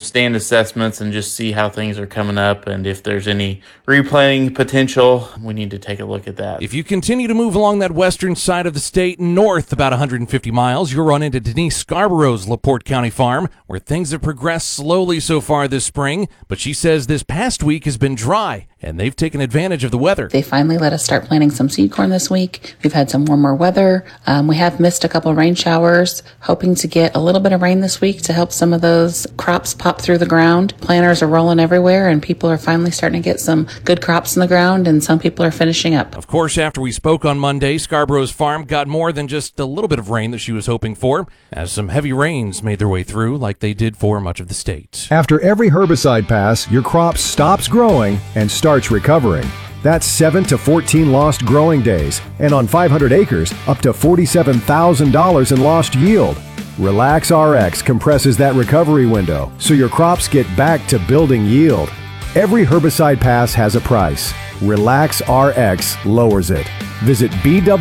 stand assessments and just see how things are coming up, and if there's any replanting potential, we need to take a look at that. If you continue to move along that western side of the state north about 150 miles, you'll run into Denise Scarborough's LaPorte County farm, where things have progressed slowly so far this spring, but she says this past week has been dry, and they've taken advantage of the weather. They finally let us start planting some seed corn this week. We've had some warmer weather. We have missed a couple rain showers, hoping to get a little bit of rain this week to help some of those crops pop through the ground. Planters are rolling everywhere, and people are finally starting to get some good crops in the ground, and some people are finishing up. Of course, after we spoke on Monday, Scarborough's farm got more than just a little bit of rain that she was hoping for, as some heavy rains made their way through like they did for much of the state. After every herbicide pass, your crop stops growing and starts recovering. That's 7 to 14 lost growing days, and on 500 acres, up to $47,000 in lost yield. Relax RX compresses that recovery window so your crops get back to building yield. Every herbicide pass has a price. Relax RX lowers it. Visit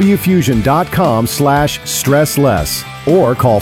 bwfusion.com/stressless or call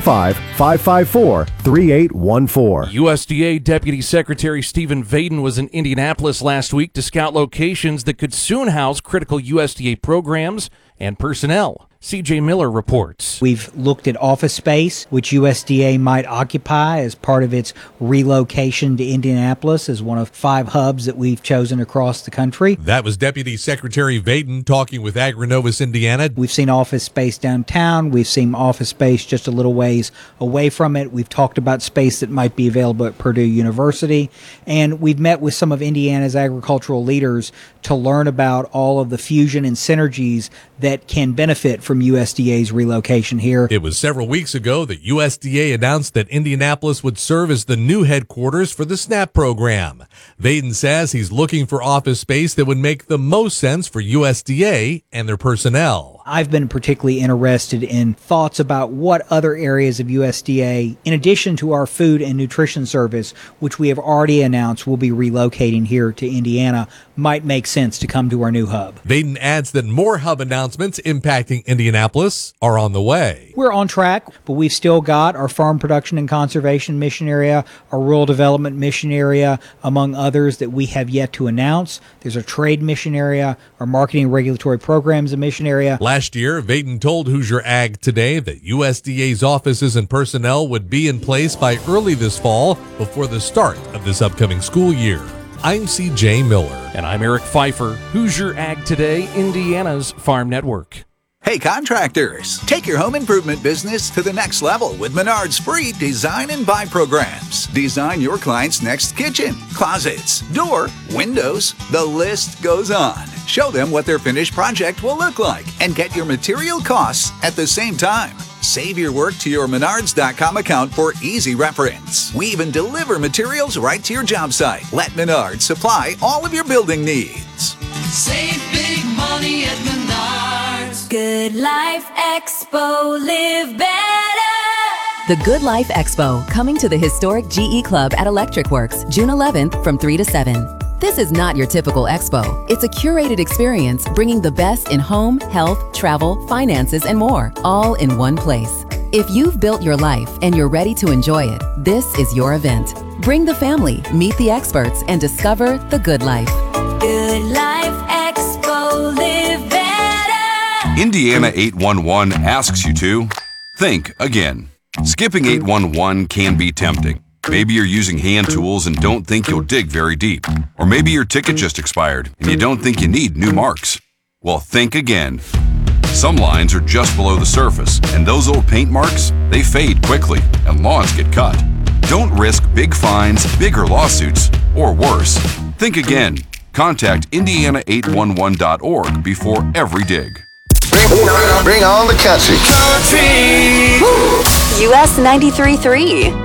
515-554-3814. USDA Deputy Secretary Stephen Vaden was in Indianapolis last week to scout locations that could soon house critical USDA programs and personnel. C.J. Miller reports. We've looked at office space, which USDA might occupy as part of its relocation to Indianapolis as one of 5 hubs that we've chosen across the country. That was Deputy Secretary Vaden talking with AgriNovus Indiana. We've seen office space downtown. We've seen office space just a little ways away from it. We've talked about space that might be available at Purdue University. And we've met with some of Indiana's agricultural leaders to learn about all of the fusion and synergies that can benefit from USDA's relocation here. It was several weeks ago that USDA announced that Indianapolis would serve as the new headquarters for the SNAP program. Vaden says he's looking for office space that would make the most sense for USDA and their personnel. I've been particularly interested in thoughts about what other areas of USDA, in addition to our food and nutrition service, which we have already announced will be relocating here to Indiana, might make sense to come to our new hub. Vaden adds that more hub announcements impacting Indianapolis are on the way. We're on track, but we've still got our farm production and conservation mission area, our rural development mission area, among others that we have yet to announce. There's a trade mission area, our marketing and regulatory programs mission area. Last year, Vaden told Hoosier Ag Today that USDA's offices and personnel would be in place by early this fall before the start of this upcoming school year. I'm C.J. Miller. And I'm Eric Pfeiffer, Hoosier Ag Today, Indiana's Farm Network. Hey contractors, take your home improvement business to the next level with Menard's free design and buy programs. Design your client's next kitchen, closets, door, windows, the list goes on. Show them what their finished project will look like and get your material costs at the same time. Save your work to your Menards.com account for easy reference. We even deliver materials right to your job site. Let Menards supply all of your building needs. Save big money at Menards. Good Life Expo, live better. The Good Life Expo, coming to the historic GE Club at Electric Works, June 11th from 3 to 7. This is not your typical expo. It's a curated experience bringing the best in home, health, travel, finances, and more, all in one place. If you've built your life and you're ready to enjoy it, this is your event. Bring the family, meet the experts, and discover the good life. Good Life Expo, live better. Indiana 811 asks you to think again. Skipping 811 can be tempting. Maybe you're using hand tools and don't think you'll dig very deep. Or maybe your ticket just expired and you don't think you need new marks. Well, think again. Some lines are just below the surface, and those old paint marks, they fade quickly and lawns get cut. Don't risk big fines, bigger lawsuits, or worse. Think again. Contact Indiana811.org before every dig. Bring on the country. US 93.3.